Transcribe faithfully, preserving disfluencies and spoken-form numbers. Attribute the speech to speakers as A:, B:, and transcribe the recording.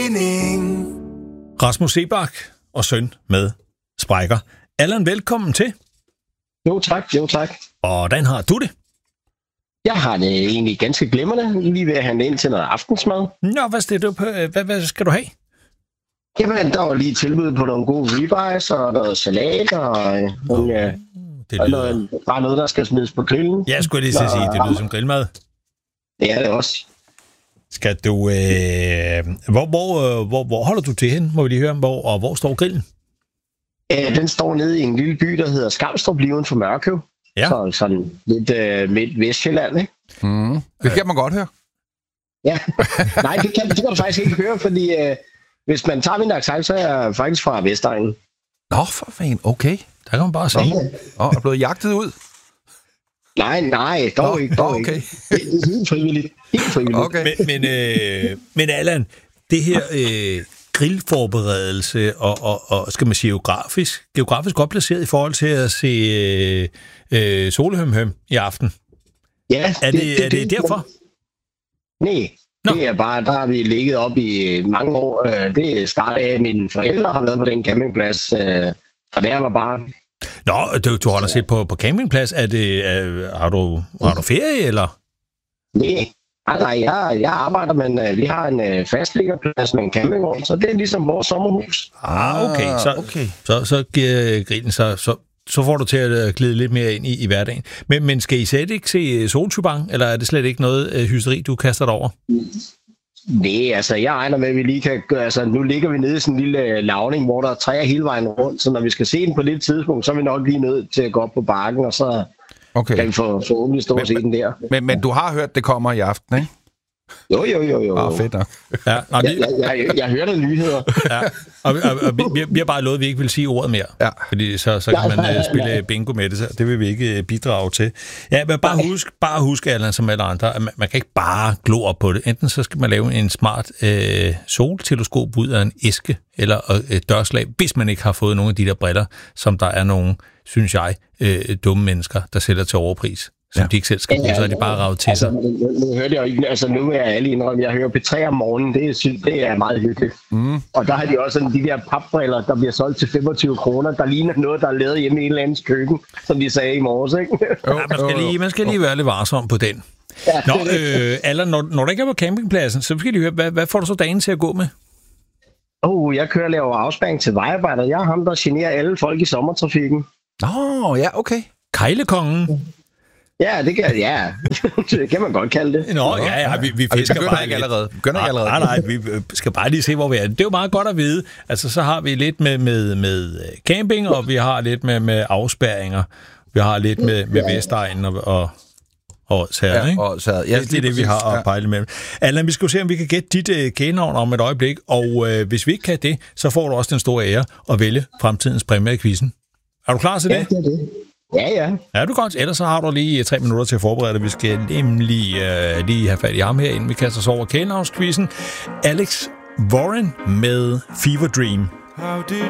A: Rasmus Seebach og søn med sprækker. Allan, velkommen til.
B: Jo tak, jo tak.
A: Og hvordan har du det?
B: Jeg har det egentlig ganske glimrende. Lige ved at handle ind til noget aftensmad.
A: Nå, hvad, det, du på? Hvad, hvad skal du have?
B: Jamen, der var lige tilbud på nogle gode ribeyes og noget salat og, øh, oh, øh, det og noget, bare noget, der skal smides på grillen.
A: Ja, skulle jeg lige sige, det lyder som grillmad.
B: Det er det også.
A: Skal du... Øh, hvor, hvor, hvor, hvor holder du til hen, må vi lige høre, hvor, og hvor står grillen?
B: Øh, den står nede i en lille by, der hedder Skamstrup, lige uden for Mørkøv. Ja. Så sådan lidt øh, midt Vestjylland, ikke?
C: Mm. Det kan man godt høre.
B: Ja, nej, det kan, det kan du faktisk ikke høre, fordi øh, hvis man tager min accent, så er jeg faktisk fra Vestegnen.
C: Nå, for fanden, okay.
A: Der kan man bare se.
C: Åh, oh, er blevet jagtet ud?
B: Nej, nej, dog oh, ikke, dog
C: okay.
B: ikke. Det er helt frivilligt. Helt frivilligt.
C: Okay.
A: Men, men, øh, men Allan, det her øh, grillforberedelse og, og, og, skal man sige, geografisk, geografisk godt placeret i forhold til at se øh, øh, Solehømhøm i aften.
B: Ja,
A: er det, det, det, er det, det derfor?
B: Nej, det er bare, der har vi ligget op i mange år. Det startede af, at mine forældre har været på den campingplads, og der var bare...
A: Nå, du, du holder set på, på campingplads. Er det, er, har, du, har du ferie, eller?
B: Nej, nej, jeg, jeg arbejder, men vi har en fastliggerplads med en campingvogn, så det er ligesom vores sommerhus.
A: Ah, okay. Så, okay. så, så giver grillen så, så, så får du til at glide lidt mere ind i, i hverdagen. Men, men skal I slet ikke se Soltybang, eller er det slet ikke noget øh, hysteri, du kaster dig over?
B: Nej, altså jeg regner med, at vi lige kan gøre, altså nu ligger vi nede i sådan en lille lavning, hvor der er træer hele vejen rundt, så når vi skal se den på det tidspunkt, så er vi nok lige nødt til at gå op på bakken, og så okay. kan vi få forhåbentlig stå og se den der.
C: Men, men du har hørt, det kommer i aften, ikke?
B: Jo, jo, jo, jo.
C: Ah, fedt nok.
A: Ja, nej,
B: jeg, jeg, jeg, jeg hørte nyheder.
A: Ja, og, og, og vi, vi har bare lovet, at vi ikke vil sige ordet mere. Ja. Fordi så, så kan man uh, spille bingo med det, så det vil vi ikke bidrage til. Ja, men bare husk, bare husk, Allan, som alle andre, at man, man kan ikke bare glo op på det. Enten så skal man lave en smart øh, solteleskop ud af en æske, eller et dørslag, hvis man ikke har fået nogle af de der briller, som der er nogle, synes jeg, øh, dumme mennesker, der sælger til overpris. Som ja. de ikke selv skal bruge, ja, ja, så er de bare ravet til
B: altså,
A: sig.
B: Nu, nu hørte jeg jo ikke, altså nu er jeg alle indrømme, jeg hører P tre om morgenen, det er, det er meget hyggeligt. Mm. Og der har de også sådan de der papbriller, der bliver solgt til femogtyve kroner, der ligner noget, der er lavet hjemme i en eller andens køkken, som de sagde i morges, ikke?
A: Ja, man skal lige, man skal lige være lidt varsom på den. Ja, Nå, øh, Allan, når, når du ikke er på campingpladsen, så skal du høre, hvad, hvad får du så dagen til at gå med?
B: Oh, jeg kører og laver afspæring til vejarbejder. Jeg er ham, der generer alle folk i sommertrafikken.
C: Nå, oh, ja, okay.
A: Kejlekongen.
B: Ja, det kan, ja. det kan man godt kalde det.
A: Nå, ja, ja, vi, vi fisker
C: vi
A: bare
C: ikke allerede. Begynder ikke allerede.
A: Nej, nej, vi skal bare lige se, hvor vi er. Det er jo meget godt at vide. Altså, så har vi lidt med, med, med camping, og vi har lidt med, med afspærringer. Vi har lidt med, med Vestegnen og, og, og Særet, ikke?
C: Ja, og Særet. Ja,
A: det er det, vi har at pejle med. Allan, vi skal se, om vi kan gætte dit uh, kælenavn om et øjeblik, og øh, hvis vi ikke kan det, så får du også den store ære at vælge fremtidens præmie i quizzen. Er du klar til det?
B: Ja, det er det. Ja, ja.
A: Ja, du godt. Ellers så har du lige tre minutter til at forberede dig. Vi skal nemlig uh, lige have fat i ham her, inden vi kaster os over kælenavnsquizzen. Alex Warren med Fever Dream. How did